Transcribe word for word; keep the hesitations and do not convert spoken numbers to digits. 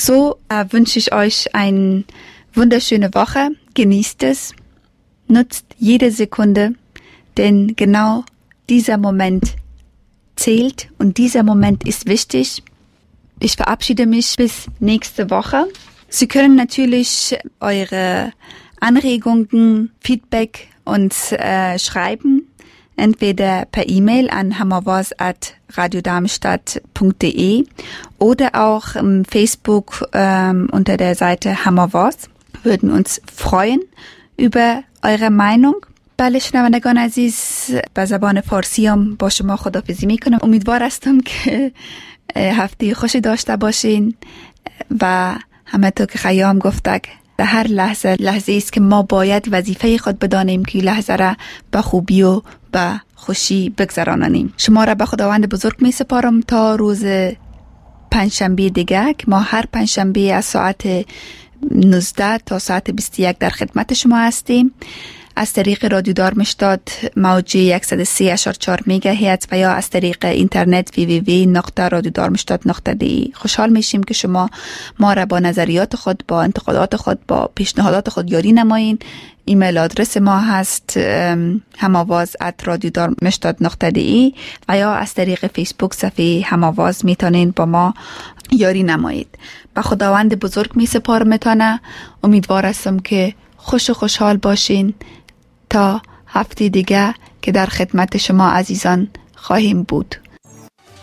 So äh, wünsche ich euch eine wunderschöne Woche. Genießt es. Nutzt jede Sekunde, denn genau dieser Moment zählt und dieser Moment ist wichtig. Ich verabschiede mich bis nächste Woche. Sie können natürlich eure Anregungen, Feedback uns äh, schreiben, entweder per E-Mail an hammervoice at radiodarmstadt punkt de oder auch im Facebook ähm, unter der Seite Hammervoice. Wir würden uns freuen über eure مینونگ. بله شنوندگان عزیز، به زبان فارسی هم با شما خداحافظی میکنم. امیدوار هستم که هفته خوشی داشته باشین و همه تو که خیام گفته در هر لحظه لحظه است که ما باید وظیفه خود بدانیم که لحظه را به خوبی و به خوشی بگذرانیم. شما را به خداوند بزرگ می سپارم تا روز پنجشنبه دیگه که ما هر پنجشنبه از ساعت نوزده تا ساعت بیست و یک در خدمت شما هستیم از طریق رادیو دارمشتات موج صد و سه و چهار مگاهرتز و یا از طریق اینترنت دبلیو دبلیو دبلیو نقطه رادیو دارمشتات نقطه دی. خوشحال میشیم که شما ما را با نظریات خود، با انتقادات خود، با پیشنهادات خود یاری نمایین. ایمیل آدرس ما هست هماواز ات رادیو دارمشتات نقطه دی و یا از طریق فیسبوک صفحه هماواز میتونین با ما یاری نمایید. با خداوند بزرگ می سپارمتانه. امیدوار هستم که خوش و خوشحال باشین تا هفته دیگه که در خدمت شما عزیزان خواهیم بود.